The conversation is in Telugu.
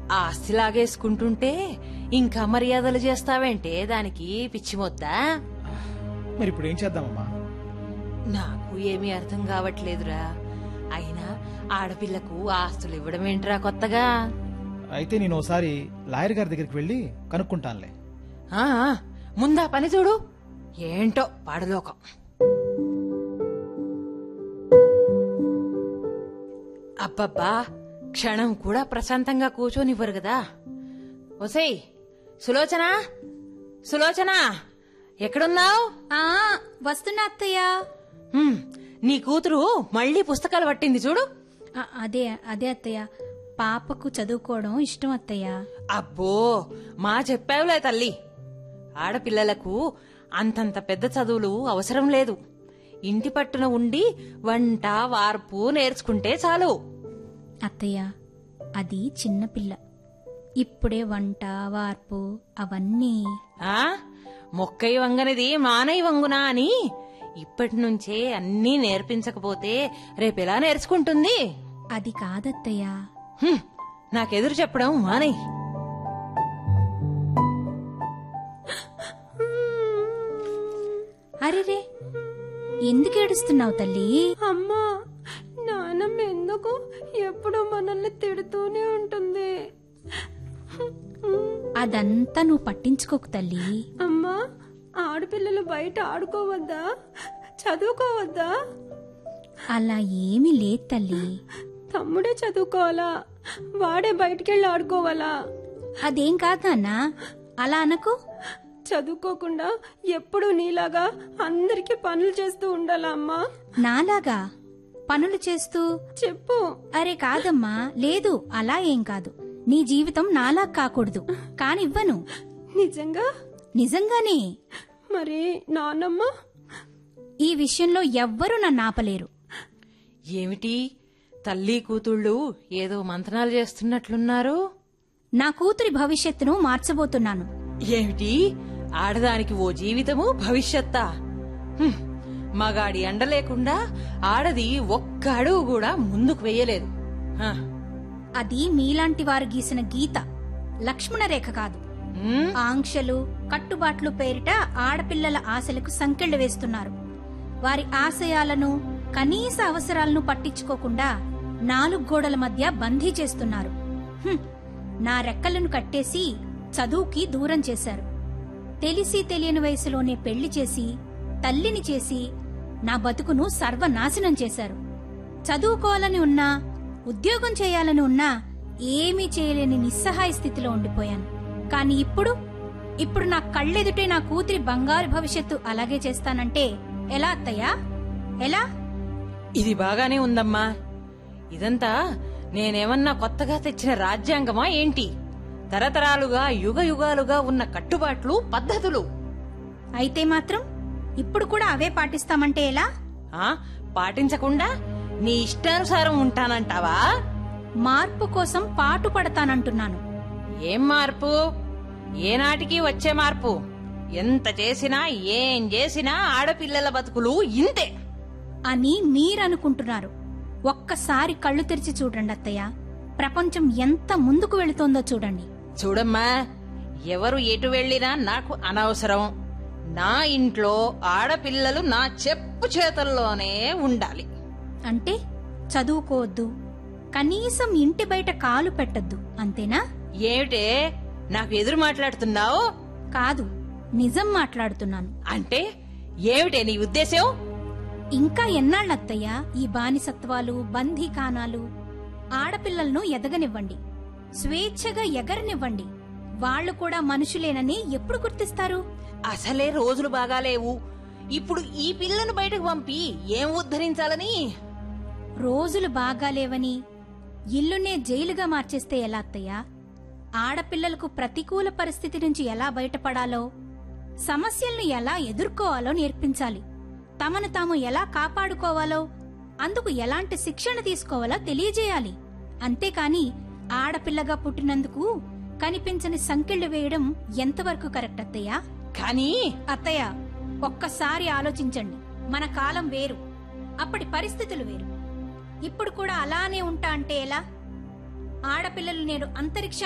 ఆస్తి లాగేసుకుంటుంటే ఇంకా మర్యాదలు చేస్తావేంటే దానికి పిచ్చిమొద్దా? మరి ఇప్పుడు ఏం చేద్దామమ్మా? నాకు ఏమీ అర్థం కావట్లేదురా. అయినా ఆడపిల్లకు ఆస్తులు ఇవ్వడం ఏంట్రా కొత్తగా? అయితే నేను ఒకసారి లాయర్ గారి దగ్గరికి వెళ్లి కనుక్కుంటానులే. ముందా పని చూడు. ఏంటో పాడలోకం. అబ్బబ్బా, క్షణం కూడా ప్రశాంతంగా కూర్చోనివ్వరు కదా. ఒసేయ్ సులోచన, సులోచన ఎక్కడున్నావు? వస్తున్నా అత్తయ్య. నీ కూతురు మళ్ళీ పుస్తకాలు పట్టింది చూడు. అదే అత్తయ్య, పాపకు చదువుకోవడం ఇష్టం అత్తయ్య. అబ్బో, మా చెప్పావులే తల్లి. ఆడపిల్లలకు అంతంత పెద్ద చదువులు అవసరం లేదు. ఇంటి పట్టున ఉండి వంట వార్పు నేర్చుకుంటే చాలు. అత్తయ్య, అది చిన్నపిల్ల. ఇప్పుడే వంట వార్పు అవన్నీ. మొక్కయి వంగనిది మానయి వంగునా అని ఇప్పటి నుంచే అన్నీ నేర్పించకపోతే రేపెలా నేర్చుకుంటుంది? అది కాదత్తయ్య. నాకెదురు చెప్పడం మానయ్. అరెరే, ఎందుకు ఏడుస్తున్నావు తల్లి? అమ్మా, నానమ్మ ఎందుకు ఎప్పుడు మనల్ని తిడుతూనే ఉంటుంది. అదంతా నువ్వు పట్టించుకోకు తల్లి. అమ్మా, ఆడపిల్లలు బయట ఆడుకోవద్దా, చదువుకోవద్దా? అలా ఏమీ లేదు తల్లి. తమ్ముడే చదువుకోవాలా, వాడే బయటికెళ్ళి ఆడుకోవాలా? అదేం కాదు నాన్న, అలా అనకు. చదువుకోకుండా ఎప్పుడు నీలాగా అందరికి పనులు చేస్తూ ఉండాలా అమ్మా? నాలాగా పనులు చేస్తూ? చెప్పు. అరే కాదమ్మా, లేదు, అలా ఏం కాదు. నీ జీవితం నాలా కాకూడదు, కానివ్వను. నిజంగా? నిజంగానే. మరి నాన్నమ్మ? ఈ విషయంలో ఎవ్వరూ నన్ను ఆపలేరు. ఏమిటి తల్లి కూతుళ్ళు ఏదో మంత్రాలు చేస్తున్నట్లున్నారు? నా కూతురి భవిష్యత్తును మార్చబోతున్నాను. ఏమిటి, ఆడదానికి ఓ జీవితము భవిష్యత్తా? మగాడి అండ లేకుండా ఆడది ఒక్క అడుగు కూడా ముందుకు వెయ్యలేదు. అది మీలాంటి వారు గీసిన గీత, లక్ష్మణ రేఖ కాదు. ఆంక్షలు కట్టుబాట్లు పేరిట ఆడపిల్లల ఆశలకు సంకెళ్లు వేస్తున్నారు. వారి ఆశయాలను కనీస అవసరాలను పట్టించుకోకుండా 4 గోడల మధ్య బందీ చేస్తున్నారు. నా రెక్కలను కట్టేసి చదువుకి దూరం చేశారు. తెలిసి తెలియని వయసులోనే పెళ్లి చేసి తల్లిని చేసి నా బతుకును సర్వనాశనం చేశారు. చదువుకోవాలని ఉన్నా, ఉద్యోగం చేయాలని ఉన్నా ఏమీ చేయలేని నిస్సహాయ స్థితిలో ఉండిపోయాను. కాని ఇప్పుడు నా కళ్ళెదుటే నా కూతురి బంగారు భవిష్యత్తు అలాగే చేస్తానంటే ఎలా అత్తయ్యా? ఎలా? ఇది బాగానే ఉందమ్మా. ఇదంతా నేనేమన్నా కొత్తగా తెచ్చిన రాజ్యాంగమా ఏంటి? తరతరాలుగా యుగ యుగాలుగా ఉన్న కట్టుబాట్లు పద్ధతులు. అయితే మాత్రం ఇప్పుడు కూడా అవే పాటిస్తామంటే ఎలా? పాటించకుండా నీ ఇష్టానుసారం ఉంటానంటావా? మార్పు కోసం పాటు పడతానంటున్నాను. ఏం మార్పు? ఏనాటికి వచ్చే మార్పు? ఎంత చేసినా ఏం చేసినా ఆడపిల్లల బతుకులు ఇంతే అని మీరనుకుంటున్నారు. ఒక్కసారి కళ్ళు తెరిచి చూడండి అత్తయ్య, ప్రపంచం ఎంత ముందుకు వెళుతోందో చూడండి. చూడమ్మా, ఎవరు ఎటు వెళ్లినా నాకు అనవసరం. నా ఇంట్లో ఆడపిల్లలు నా చెప్పు చేతల్లోనే ఉండాలి. అంటే చదువుకోవద్దు, కనీసం ఇంటి బయట కాలు పెట్టద్దు, అంతేనా? ఏమిటే నాకు ఎదురు మాట్లాడుతున్నావు? కాదు, నిజం మాట్లాడుతున్నాను. అంటే ఏమిటే నీ ఉద్దేశం? ఇంకా ఎన్నాళ్ళత్తయ్యా ఈ బానిసత్వాలు, బందీకానాలు? ఆడపిల్లలను ఎదగనివ్వండి, స్వేచ్ఛగా ఎగరనివ్వండి. వాళ్లు కూడా మనుషులేనని ఎప్పుడు గుర్తిస్తారు? అసలే రోజులు బాగాలేవు. ఇప్పుడు ఈ పిల్లను బయటకు పంపి ఏం ఉద్ధరించాలని? రోజులు బాగాలేవని ఇల్లునే జైలుగా మార్చేస్తే ఎలా అత్తయ్యా? ఆడపిల్లలకు ప్రతికూల పరిస్థితి నుంచి ఎలా బయటపడాలో, సమస్యలను ఎలా ఎదుర్కోవాలో నేర్పించాలి. తమను తాము ఎలా కాపాడుకోవాలో, అందుకు ఎలాంటి శిక్షణ తీసుకోవాలో తెలియజేయాలి. అంతేకాని ఆడపిల్లగా పుట్టినందుకు కనిపించని సంకెళ్లు వేయడం ఎంతవరకు కరెక్ట్ అత్తయ్యా? కానీ అత్తయ్య, ఒక్కసారి ఆలోచించండి. మన కాలం వేరు, అప్పటి పరిస్థితులు వేరు. ఇప్పుడు కూడా అలానే ఉంటా అంటే ఎలా? ఆడపిల్లలు నేడు అంతరిక్ష